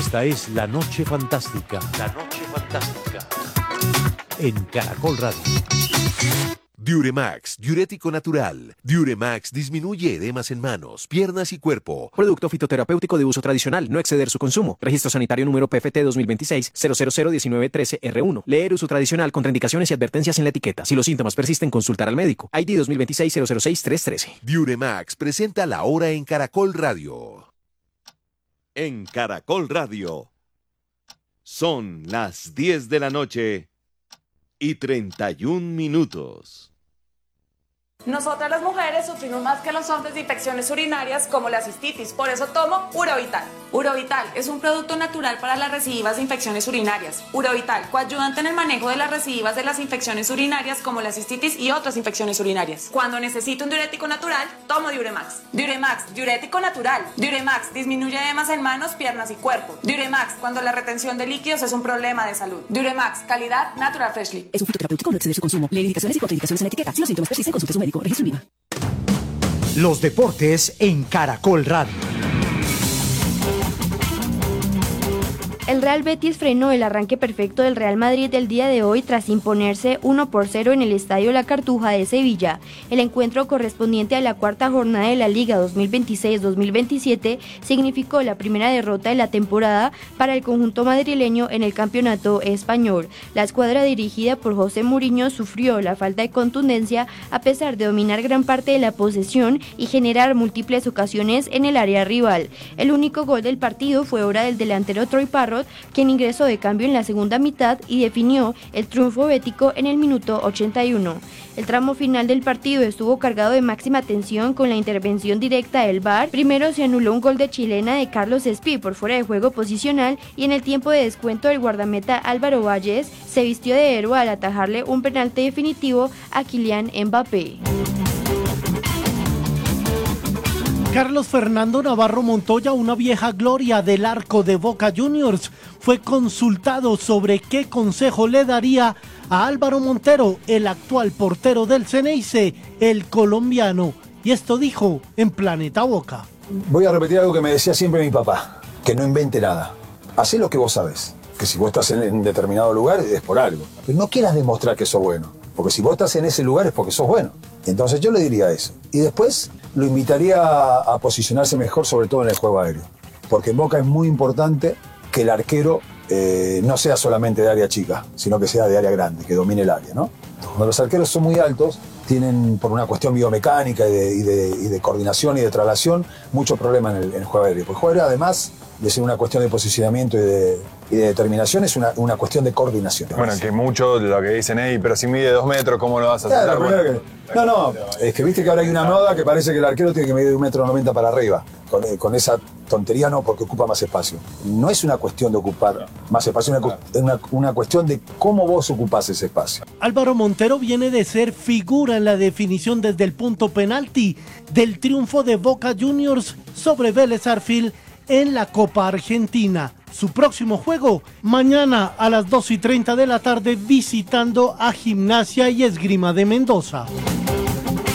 Esta es La Noche Fantástica. La Noche Fantástica. En Caracol Radio. Diuremax, diurético natural. Diuremax disminuye edemas en manos, piernas y cuerpo. Producto fitoterapéutico de uso tradicional, no exceder su consumo. Registro sanitario número PFT 2026-0001913-R1. Leer uso tradicional, contraindicaciones y advertencias en la etiqueta. Si los síntomas persisten, consultar al médico. ID 2026-006-313. Diuremax presenta La Hora en Caracol Radio. En Caracol Radio. Son las 10 de la noche y 31 minutos. Nosotras las mujeres sufrimos más que los hombres de infecciones urinarias como la cistitis, por eso tomo Urovital. Urovital es un producto natural para las recidivas de infecciones urinarias. Urovital, coayudante en el manejo de las recidivas de las infecciones urinarias como la cistitis y otras infecciones urinarias. Cuando necesito un diurético natural, tomo Diuremax. Diuremax, diurético natural. Diuremax, disminuye edemas en manos, piernas y cuerpo. Diuremax, cuando la retención de líquidos es un problema de salud. Diuremax, calidad Natural Freshly. Es un fitoterapéutico, no exceder su consumo. Leer indicaciones y contraindicaciones en la etiqueta. Si los síntomas persisten, consulte a su médico. Registro INVIMA. Los deportes en Caracol Radio. El Real Betis frenó el arranque perfecto del Real Madrid el día de hoy tras imponerse 1-0 en el Estadio La Cartuja de Sevilla. El encuentro correspondiente a la cuarta jornada de la Liga 2026-2027 significó la primera derrota de la temporada para el conjunto madrileño en el campeonato español. La escuadra dirigida por José Mourinho sufrió la falta de contundencia a pesar de dominar gran parte de la posesión y generar múltiples ocasiones en el área rival. El único gol del partido fue obra del delantero Troy Parrott, quien ingresó de cambio en la segunda mitad y definió el triunfo bético en el minuto 81. El tramo final del partido estuvo cargado de máxima tensión con la intervención directa del VAR. Primero se anuló un gol de chilena de Carlos Espí por fuera de juego posicional y en el tiempo de descuento el guardameta Álvaro Valles se vistió de héroe al atajarle un penalti definitivo a Kylian Mbappé. Carlos Fernando Navarro Montoya, una vieja gloria del arco de Boca Juniors, fue consultado sobre qué consejo le daría a Álvaro Montero, el actual portero del Xeneize, el colombiano. Y esto dijo en Planeta Boca. Voy a repetir algo que me decía siempre mi papá, que no invente nada. Hacé lo que vos sabés, que si vos estás en determinado lugar es por algo. Pero no quieras demostrar que sos bueno, porque si vos estás en ese lugar es porque sos bueno. Entonces yo le diría eso. Y después lo invitaría a posicionarse mejor, sobre todo en el juego aéreo. Porque en Boca es muy importante que el arquero no sea solamente de área chica, sino que sea de área grande, que domine el área, ¿no? Cuando los arqueros son muy altos, tienen, por una cuestión biomecánica y de coordinación y de traslación, mucho problema en el juego aéreo. Porque el juego aéreo, además de ser una cuestión de posicionamiento y de determinación, es una cuestión de coordinación. Bueno, que mucho de lo que dicen, pero si mide 2 metros, ¿cómo lo vas a hacer? Claro, no, es que viste que ahora hay una moda que parece que el arquero tiene que medir 1,90 m para arriba. Con esa tontería no, porque ocupa más espacio. No es una cuestión de ocupar más espacio, es una cuestión de cómo vos ocupás ese espacio. Álvaro Montero viene de ser figura en la definición desde el punto penalti del triunfo de Boca Juniors sobre Vélez Sarsfield en la Copa Argentina. Su próximo juego, mañana a las 2:30 de la tarde, visitando a Gimnasia y Esgrima de Mendoza.